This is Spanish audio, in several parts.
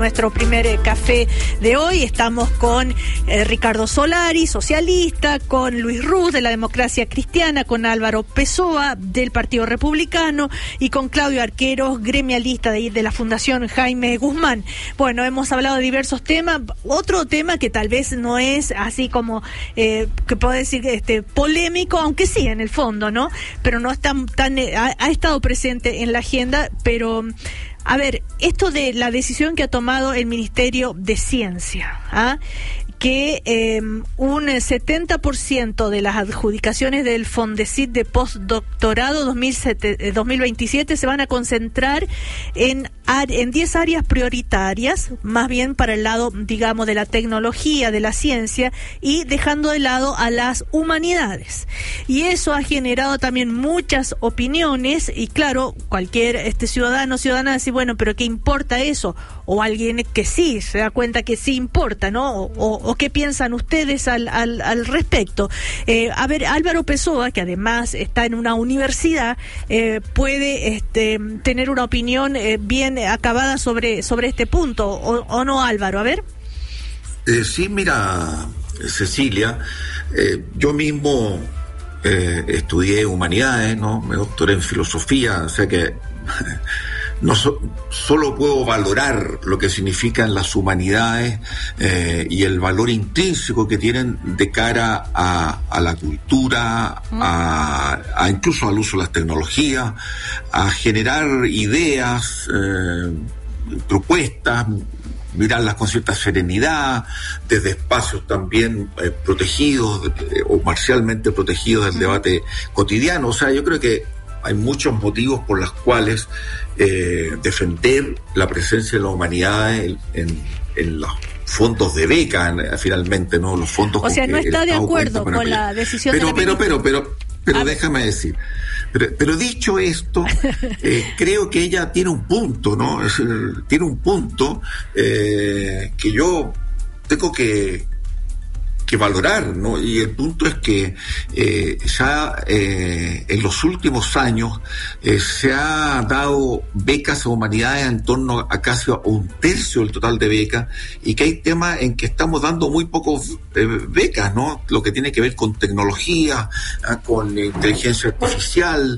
Nuestro primer café de hoy estamos con Ricardo Solari, socialista, con Luis Ruz de la Democracia Cristiana, con Álvaro Pessoa del Partido Republicano y con Claudio Arqueros, gremialista de la Fundación Jaime Guzmán. Bueno, hemos hablado de diversos temas. Otro tema que tal vez no es así como, que puedo decir, polémico, aunque sí en el fondo, ¿no? Pero no es tan ha estado presente en la agenda, pero... A ver, esto de la decisión que ha tomado el Ministerio de Ciencia, que un 70% de las adjudicaciones del Fondesit de postdoctorado 2027 se van a concentrar en 10 áreas prioritarias, más bien para el lado, digamos, de la tecnología, de la ciencia, y dejando de lado a las humanidades. Y eso ha generado también muchas opiniones, y claro, cualquier ciudadano o ciudadana dice, bueno, pero ¿qué importa eso? O alguien que sí se da cuenta que sí importa, ¿no? O qué piensan ustedes al respecto. A ver, Álvaro Pessoa, que además está en una universidad, puede tener una opinión bien acabada sobre este punto, ¿o no, Álvaro? A ver. Sí, mira, Cecilia, yo mismo estudié humanidades, ¿no? Me doctoré en filosofía, o sea que no solo puedo valorar lo que significan las humanidades y el valor intrínseco que tienen de cara a la cultura, a incluso al uso de las tecnologías, a generar ideas, propuestas, mirarlas con cierta serenidad, desde espacios también protegidos o parcialmente protegidos del debate cotidiano. O sea, yo creo que hay muchos motivos por los cuales defender la presencia de la humanidad en los fondos de beca, finalmente, ¿no? Los fondos. O sea, no está de acuerdo con la decisión de la ministra. Pero déjame decir, pero dicho esto, creo que ella tiene un punto, ¿no? Tiene un punto que yo tengo que valorar, ¿no? Y el punto es que ya en los últimos años se ha dado becas a humanidades en torno a casi un tercio del total de becas, y que hay temas en que estamos dando muy pocos becas, ¿no? Lo que tiene que ver con tecnología, con inteligencia artificial,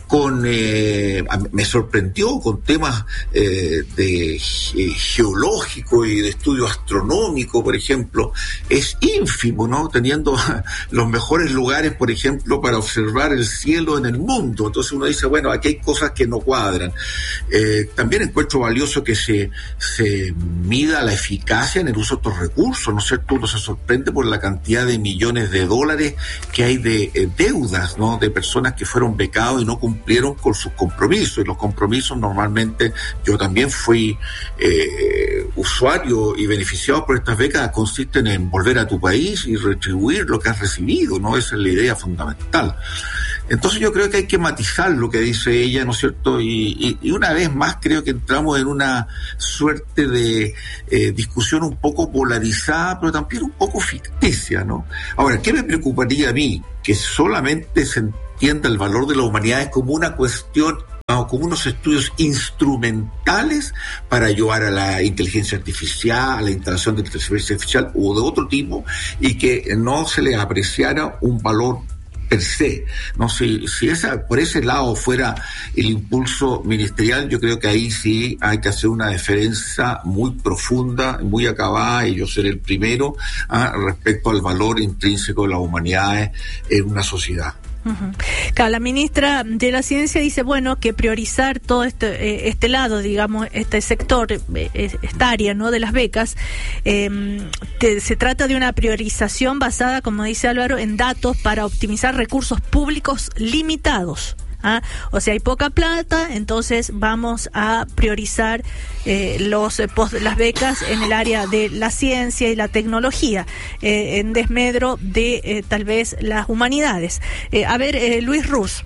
me sorprendió con temas de geológico y de estudio astronómico, por ejemplo. Es ínfimo, ¿no? Teniendo los mejores lugares, por ejemplo, para observar el cielo en el mundo. Entonces uno dice, bueno, aquí hay cosas que no cuadran. También encuentro valioso que se mida la eficacia en el uso de estos recursos, ¿no es cierto? Uno se sorprende por la cantidad de millones de dólares que hay de deudas, ¿no? De personas que fueron becados y no cumplieron con sus compromisos, y los compromisos normalmente, yo también fui usuario y beneficiado por estas becas, consisten en volver a tu país y retribuir lo que has recibido, ¿no? Esa es la idea fundamental. Entonces yo creo que hay que matizar lo que dice ella, ¿no es cierto? Y una vez más creo que entramos en una suerte de discusión un poco polarizada, pero también un poco ficticia, ¿no? Ahora, ¿qué me preocuparía a mí? Que solamente se entienda el valor de la humanidad como una cuestión, como unos estudios instrumentales para ayudar a la inteligencia artificial, a la instalación de inteligencia artificial o de otro tipo, y que no se le apreciara un valor per se, ¿no? Si por ese lado fuera el impulso ministerial, yo creo que ahí sí hay que hacer una defensa muy profunda, muy acabada, y yo seré el primero respecto al valor intrínseco de las humanidades en una sociedad. Uh-huh. Claro, la ministra de la Ciencia dice, bueno, que priorizar todo este lado, digamos, este sector, esta área, ¿no?, de las becas, se trata de una priorización basada, como dice Álvaro, en datos para optimizar recursos públicos limitados. O sea, hay poca plata, entonces vamos a priorizar las becas en el área de la ciencia y la tecnología, en desmedro de tal vez las humanidades. A ver, Luis Ruz.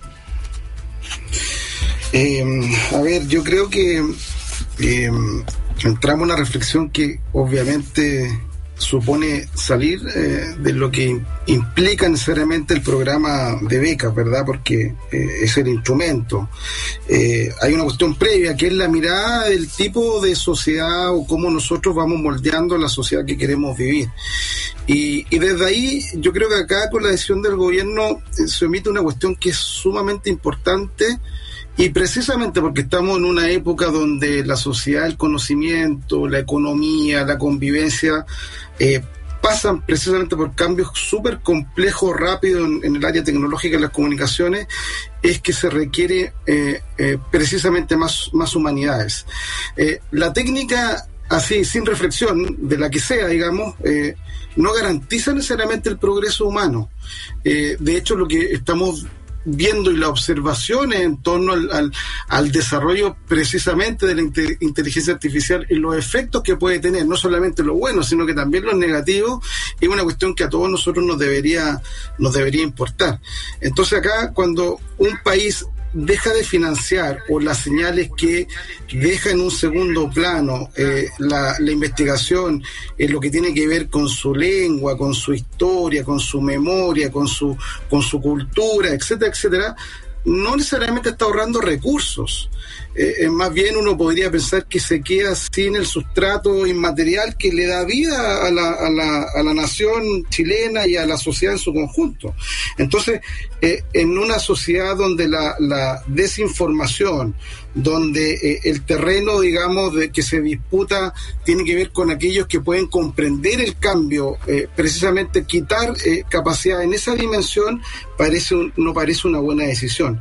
A ver, yo creo que entramos en una reflexión que obviamente supone salir de lo que implica necesariamente el programa de becas, ¿verdad? Porque es el instrumento. Hay una cuestión previa, que es la mirada del tipo de sociedad o cómo nosotros vamos moldeando la sociedad que queremos vivir. Y desde ahí, yo creo que acá con la decisión del gobierno se omite una cuestión que es sumamente importante, y precisamente porque estamos en una época donde la sociedad, el conocimiento, la economía, la convivencia pasan precisamente por cambios súper complejos, rápidos en el área tecnológica y las comunicaciones, es que se requiere precisamente más humanidades. La técnica, así, sin reflexión, de la que sea, digamos, no garantiza necesariamente el progreso humano. De hecho, lo que estamos viendo y las observaciones en torno al desarrollo precisamente de la inteligencia artificial y los efectos que puede tener, no solamente lo bueno, sino que también los negativos, es una cuestión que a todos nosotros nos debería importar. Entonces acá, cuando un país deja de financiar, o las señales que deja en un segundo plano la investigación en lo que tiene que ver con su lengua, con su historia, con su memoria, con su cultura, etcétera, etcétera, no necesariamente está ahorrando recursos. Más bien uno podría pensar que se queda sin el sustrato inmaterial que le da vida a la nación chilena y a la sociedad en su conjunto. Entonces, en una sociedad donde la desinformación, donde el terreno, digamos, de que se disputa tiene que ver con aquellos que pueden comprender el cambio, precisamente quitar capacidad en esa dimensión no parece una buena decisión.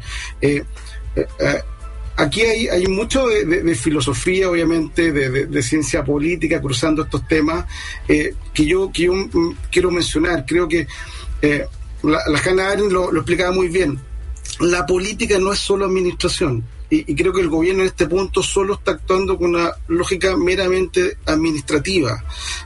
Aquí hay mucho de filosofía, obviamente, de ciencia política cruzando estos temas, que yo quiero mencionar. Creo que la Hannah Arendt lo explicaba muy bien. La política no es solo administración. Y creo que el gobierno en este punto solo está actuando con una lógica meramente administrativa.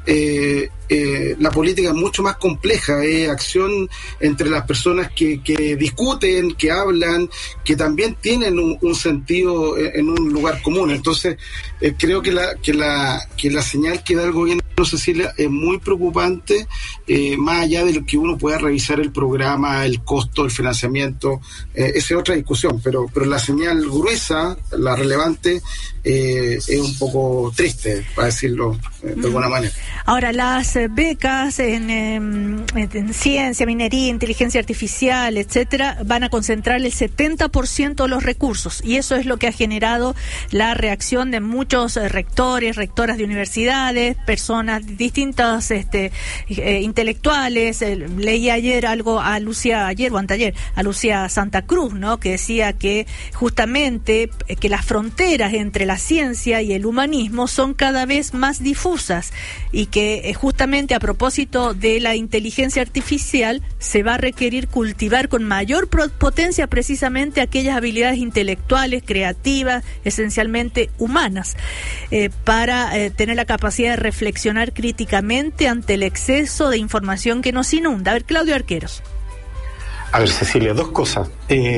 La política es mucho más compleja, es acción entre las personas que discuten, que hablan, que también tienen un sentido en un lugar común. Entonces, creo que la señal que da el gobierno, Cecilia, es muy preocupante, más allá de lo que uno pueda revisar el programa, el costo, el financiamiento, esa es otra discusión, pero la señal gruesa, la relevante, es un poco triste, para decirlo de alguna manera. Ahora, las becas en ciencia, minería, inteligencia artificial, etcétera, van a concentrar el 70% de los recursos, y eso es lo que ha generado la reacción de muchos rectores, rectoras de universidades, personas distintas, intelectuales. Leí ayer algo a Lucía Santa Cruz, ¿no?, que decía que justamente que las fronteras entre la ciencia y el humanismo son cada vez más difusas, y que justamente a propósito de la inteligencia artificial se va a requerir cultivar con mayor potencia precisamente aquellas habilidades intelectuales, creativas, esencialmente humanas, para tener la capacidad de reflexionar críticamente ante el exceso de información que nos inunda. A ver, Claudio Arqueros. A ver, Cecilia, dos cosas.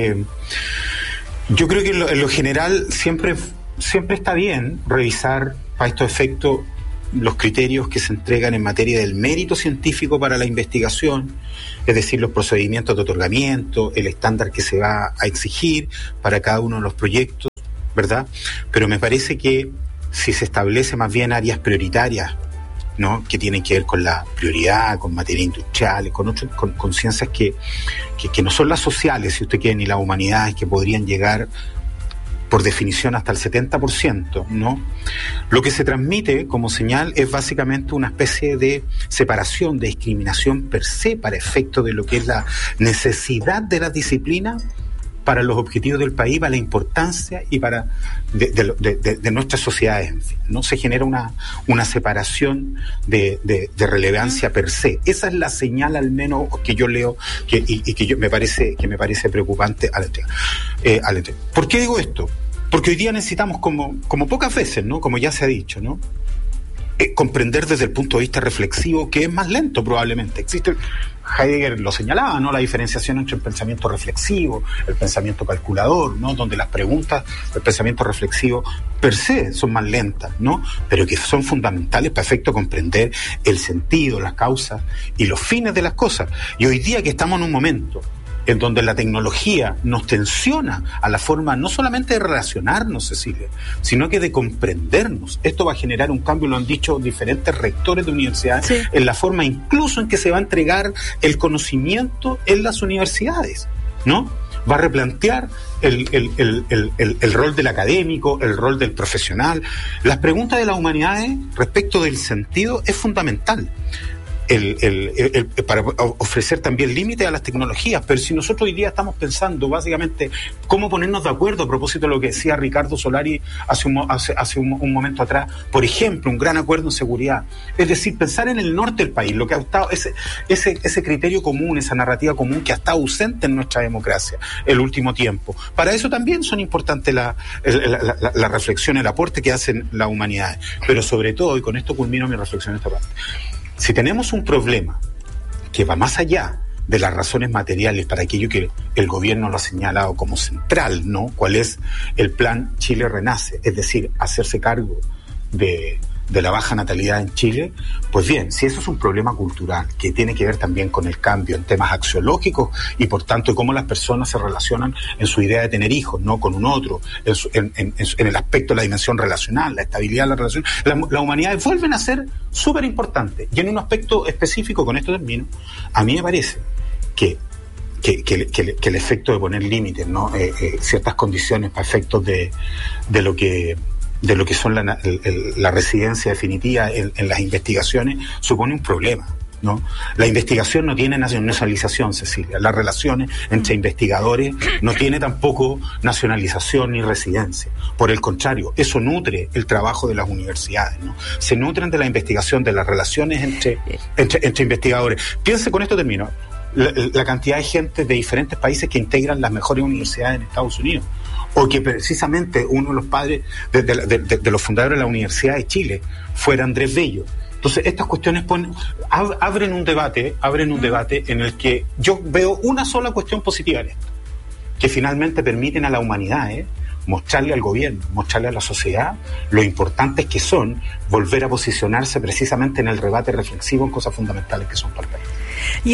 Yo creo que en lo general siempre está bien revisar para estos efectos los criterios que se entregan en materia del mérito científico para la investigación, es decir, los procedimientos de otorgamiento, el estándar que se va a exigir para cada uno de los proyectos, ¿verdad? Pero me parece que si se establece más bien áreas prioritarias, ¿no?, que tienen que ver con la prioridad, con materia industrial, con ciencias que no son las sociales, si usted quiere, ni las humanidades, que podrían llegar por definición hasta el 70%, ¿no? Lo que se transmite como señal es básicamente una especie de separación, de discriminación per se, para efecto de lo que es la necesidad de la disciplina para los objetivos del país, para la importancia y para de nuestras sociedades. En fin, no se genera una separación de relevancia per se. Esa es la señal, al menos, que yo leo que me parece preocupante al entregar. ¿Por qué digo esto? Porque hoy día necesitamos, como pocas veces, ¿no?, como ya se ha dicho, ¿no?, comprender desde el punto de vista reflexivo, que es más lento probablemente. Heidegger lo señalaba, ¿no? La diferenciación entre el pensamiento reflexivo, el pensamiento calculador, ¿no? Donde las preguntas del pensamiento reflexivo per se son más lentas, ¿no? Pero que son fundamentales para efecto comprender el sentido, las causas y los fines de las cosas. Y hoy día que estamos en un momento en donde la tecnología nos tensiona a la forma no solamente de relacionarnos, Cecilia, sino que de comprendernos. Esto va a generar un cambio, lo han dicho diferentes rectores de universidades, sí, en la forma incluso en que se va a entregar el conocimiento en las universidades, ¿no? Va a replantear el rol del académico, el rol del profesional. Las preguntas de las humanidades respecto del sentido es fundamental. Para ofrecer también límites a las tecnologías, pero si nosotros hoy día estamos pensando básicamente cómo ponernos de acuerdo a propósito de lo que decía Ricardo Solari hace un momento atrás, por ejemplo, un gran acuerdo en seguridad, es decir, pensar en el norte del país, lo que ha estado, ese criterio común, esa narrativa común que ha estado ausente en nuestra democracia el último tiempo. Para eso también son importantes la reflexión, el aporte que hacen las humanidades, pero sobre todo, y con esto culmino mi reflexión en esta parte, si tenemos un problema que va más allá de las razones materiales para aquello que el gobierno lo ha señalado como central, ¿no? ¿Cuál es el plan Chile Renace? Es decir, hacerse cargo de la baja natalidad en Chile. Pues bien, si eso es un problema cultural que tiene que ver también con el cambio en temas axiológicos y por tanto cómo las personas se relacionan en su idea de tener hijos, no con un otro, en el aspecto de la dimensión relacional, la estabilidad de la relación, las humanidades vuelven a ser súper importantes. Y en un aspecto específico, con esto termino, a mí me parece que el efecto de poner límites, ¿no? Ciertas condiciones para efectos de lo que son la residencia definitiva en las investigaciones supone un problema, ¿no? La investigación no tiene nacionalización, Cecilia. Las relaciones entre investigadores no tiene tampoco nacionalización ni residencia. Por el contrario, eso nutre el trabajo de las universidades, ¿no? Se nutren de la investigación, de las relaciones entre investigadores. Piense, con esto termino, la cantidad de gente de diferentes países que integran las mejores universidades en Estados Unidos, o que precisamente uno de los padres de los fundadores de la Universidad de Chile fuera Andrés Bello. Entonces estas cuestiones abren un debate en el que yo veo una sola cuestión positiva en esto, que finalmente permiten a la humanidad mostrarle al gobierno, mostrarle a la sociedad lo importantes que son, volver a posicionarse precisamente en el debate reflexivo en cosas fundamentales que son para el país. Y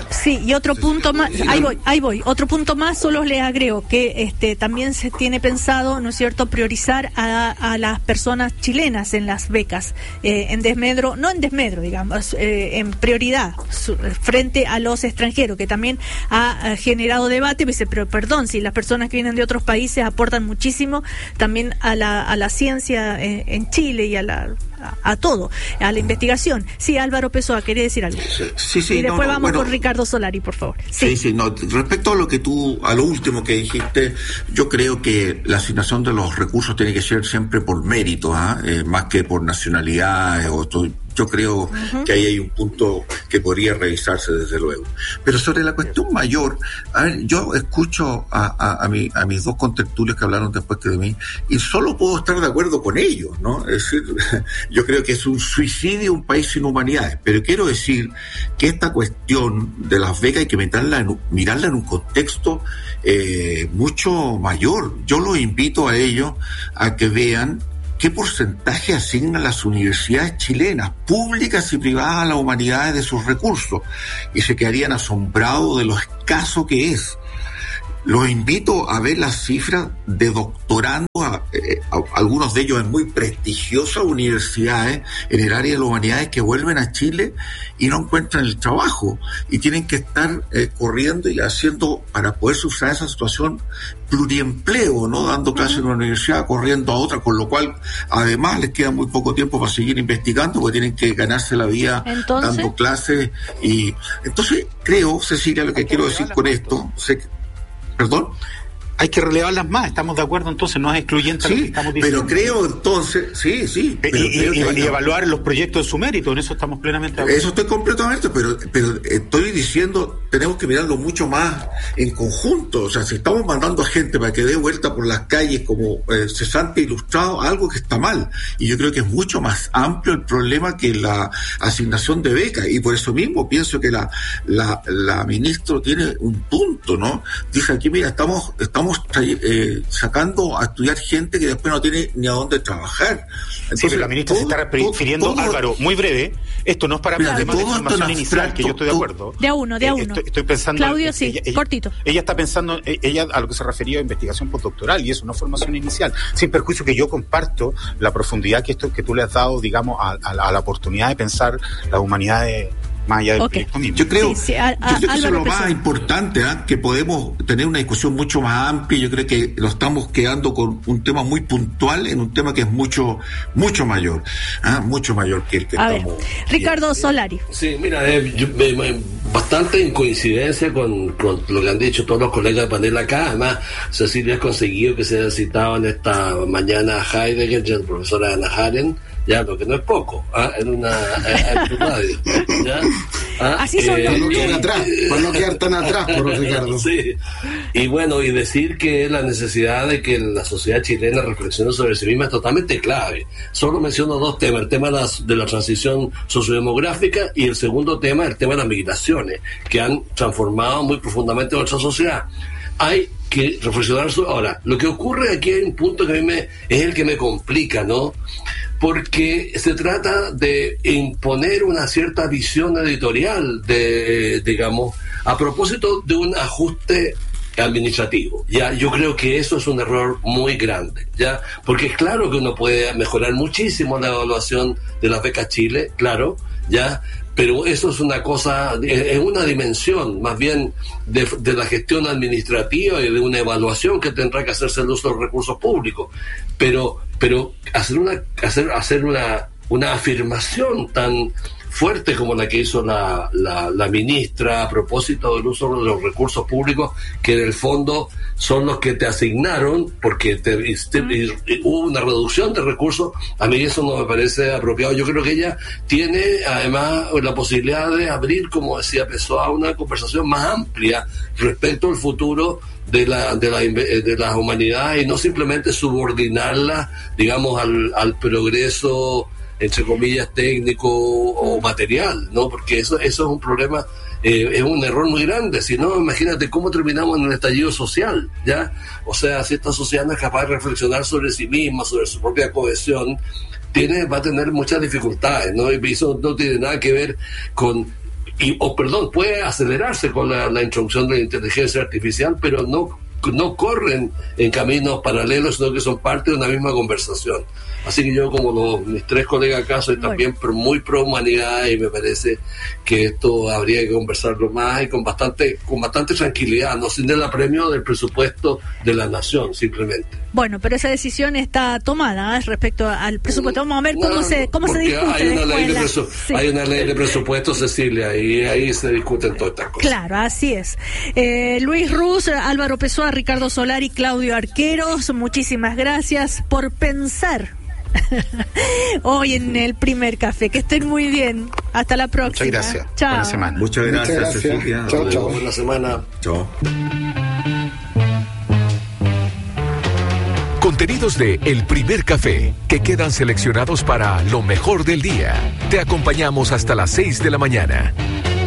otro punto más, ahí voy, otro punto más, solo les agrego que también se tiene pensado, ¿no es cierto?, priorizar a las personas chilenas en las becas, en desmedro, digamos, en prioridad frente a los extranjeros, que también ha generado debate, pero perdón, si las personas que vienen de otros países aportan muchísimo también a la ciencia en Chile y a todo, a la investigación. Sí, Álvaro Pessoa, ¿quería decir algo? Sí, y después vamos con Ricardo Solari, por favor. Sí, respecto a lo último que dijiste, yo creo que la asignación de los recursos tiene que ser siempre por mérito, más que por nacionalidad yo creo que ahí hay un punto que podría revisarse desde luego. Pero sobre la cuestión mayor, a ver, yo escucho a mis dos contertulios que hablaron después que de mí y solo puedo estar de acuerdo con ellos, ¿no? Es decir, yo creo que es un suicidio un país sin humanidades, pero quiero decir que esta cuestión de las becas hay que mirarla en un contexto mucho mayor. Yo los invito a ellos a que vean ¿qué porcentaje asignan las universidades chilenas, públicas y privadas, a las humanidades de sus recursos? Y se quedarían asombrados de lo escaso que es. Los invito a ver las cifras de doctorando, algunos de ellos en muy prestigiosas universidades en el área de las humanidades, que vuelven a Chile y no encuentran el trabajo y tienen que estar corriendo y haciendo, para poder usar esa situación, pluriempleo, ¿no? Dando clases en una universidad, corriendo a otra, con lo cual además les queda muy poco tiempo para seguir investigando porque tienen que ganarse la vida dando clases. Y entonces creo, Cecilia, lo que quiero decir con esto, ¿perdón? hay que relevarlas más, estamos de acuerdo, entonces no es excluyente lo que estamos diciendo. Pero creo entonces, y evaluar los proyectos en su mérito, en eso estamos plenamente de acuerdo. Eso estoy completamente, pero estoy diciendo, tenemos que mirarlo mucho más en conjunto. O sea, si estamos mandando a gente para que dé vuelta por las calles como cesante ilustrado, algo que está mal. Y yo creo que es mucho más amplio el problema que la asignación de becas, y por eso mismo pienso que la ministra tiene un punto, ¿no? Dice aquí, mira, estamos sacando a estudiar gente que después no tiene ni a dónde trabajar. Entonces, sí, pero la ministra se está refiriendo, Álvaro, muy breve, esto no es para temas de formación inicial, que yo estoy de acuerdo. De a uno. Estoy pensando... Claudio, sí, cortito. Ella está pensando, ella a lo que se refería a investigación postdoctoral, y eso no es formación inicial, sin perjuicio que yo comparto la profundidad que tú le has dado, digamos, a la oportunidad de pensar las humanidades más allá del proyecto mismo. Yo creo que eso es lo más importante, que podemos tener una discusión mucho más amplia. Yo creo que lo estamos quedando con un tema muy puntual en un tema que es mucho mayor, mucho mayor que el que estamos. Ricardo Solari. Sí, mira, bastante en coincidencia con lo que han dicho todos los colegas de panel acá. Además, Cecilia ha conseguido que se haya citado en esta mañana a Heidegger y a la profesora Ana Haren, ya, lo que no es poco, en tu radio, ¿ya? Así son los para no quedar tan atrás, por Ricardo. Sí. Y bueno, y decir que la necesidad de que la sociedad chilena reflexione sobre sí misma es totalmente clave. Solo menciono dos temas: el tema de la transición sociodemográfica, y el segundo tema, el tema de las migraciones, que han transformado muy profundamente nuestra sociedad. Hay que reflexionar sobre... Ahora, lo que ocurre aquí hay un punto que a mí es el que me complica, ¿no? Porque se trata de imponer una cierta visión editorial, digamos, a propósito de un ajuste administrativo. Ya, yo creo que eso es un error muy grande, ya, porque es claro que uno puede mejorar muchísimo la evaluación de las becas Chile, claro, ya, pero eso es una cosa, es una dimensión más bien de la gestión administrativa y de una evaluación que tendrá que hacerse el uso de los recursos públicos, pero hacer una afirmación tan fuerte como la que hizo la ministra a propósito del uso de los recursos públicos, que en el fondo son los que te asignaron, porque hubo una reducción de recursos. A mí eso no me parece apropiado. Yo creo que ella tiene además la posibilidad de abrir, como decía Pessoa, una conversación más amplia respecto al futuro de las humanidades, y no simplemente subordinarla, digamos, al progreso, entre comillas, técnico o material, ¿no? Porque eso es un problema, es un error muy grande. Si no, imagínate cómo terminamos en el estallido social, ¿ya? O sea, si esta sociedad no es capaz de reflexionar sobre sí misma, sobre su propia cohesión, va a tener muchas dificultades, ¿no? Y eso no tiene nada que ver con... puede acelerarse con la introducción de la inteligencia artificial, pero no corren en caminos paralelos, sino que son parte de una misma conversación. Así que yo, como mis tres colegas acá, soy también muy pro humanidad, y me parece que esto habría que conversarlo más y con bastante tranquilidad, no sin el apremio del presupuesto de la nación, simplemente. Bueno, pero esa decisión está tomada respecto al presupuesto. Vamos a ver cómo se discute. Hay una ley de presupuesto, Cecilia, y ahí se discuten todas estas cosas. Claro, así es. Luis Ruz, Álvaro Pessoa, Ricardo Solari, Claudio Arqueros, muchísimas gracias por pensar hoy en el primer café. Que estén muy bien. Hasta la próxima. Muchas gracias. Chao. Buena semana. Muchas gracias. Cecilia. Chao. Buena semana. Chao. Contenidos de El Primer Café, que quedan seleccionados para lo mejor del día. Te acompañamos hasta las 6 de la mañana.